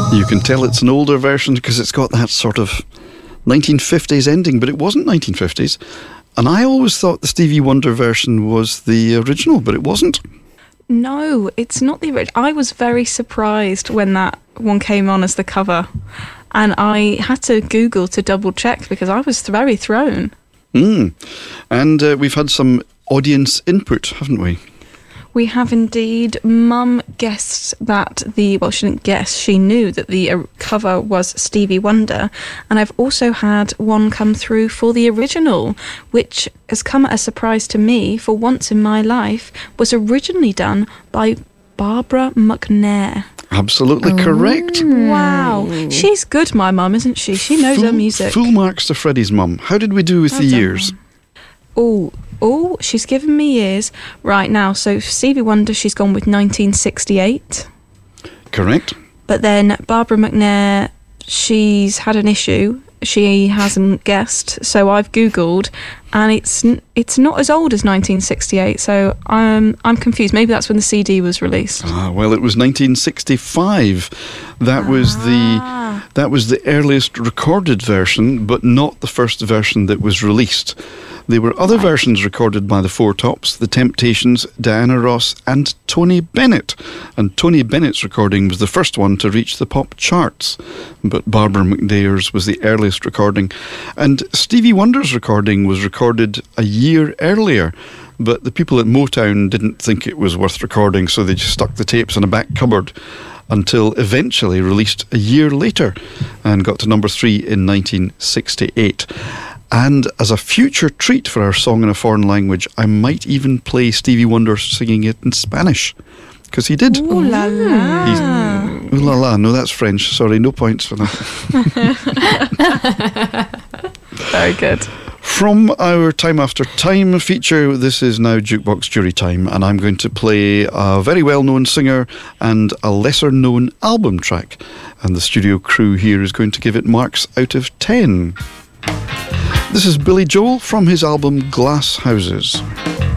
You can tell it's an older version because it's got that sort of 1950s ending, but it wasn't 1950s. And I always thought the Stevie Wonder version was the original, but it wasn't. No, it's not the original. I was very surprised when that one came on as the cover. And I had to Google to double check because I was very thrown. And we've had some audience input, haven't we? We have indeed. Mum guessed that she didn't guess, she knew that the cover was Stevie Wonder. And I've also had one come through for the original, which has come at a surprise to me, for once in my life, was originally done by Barbara McNair. Absolutely correct. Wow. She's good, my mum, isn't she? She knows her music. Full marks to Freddie's mum. How did we do with the years? Oh, she's given me years. Right now, so Stevie Wonder, she's gone with 1968. Correct. But then Barbara McNair, she's had an issue. She hasn't guessed, so I've Googled, and it's not as old as 1968. So I'm confused. Maybe that's when the CD was released. Well, it was 1965. That was the earliest recorded version, but not the first version that was released. There were other versions recorded by the Four Tops, The Temptations, Diana Ross and Tony Bennett. And Tony Bennett's recording was the first one to reach the pop charts. But Barbara McNair's was the earliest recording. And Stevie Wonder's recording was recorded a year earlier. But the people at Motown didn't think it was worth recording, so they just stuck the tapes in a back cupboard until eventually released a year later and got to number 3 in 1968. And as a future treat for our song in a foreign language, I might even play Stevie Wonder singing it in Spanish. Because he did. Ooh la la. Ooh la la. No, that's French. Sorry, no points for that. Very good. From our Time After Time feature, this is now Jukebox Jury Time, and I'm going to play a very well-known singer and a lesser-known album track. And the studio crew here is going to give it marks out of 10. This is Billy Joel from his album Glass Houses.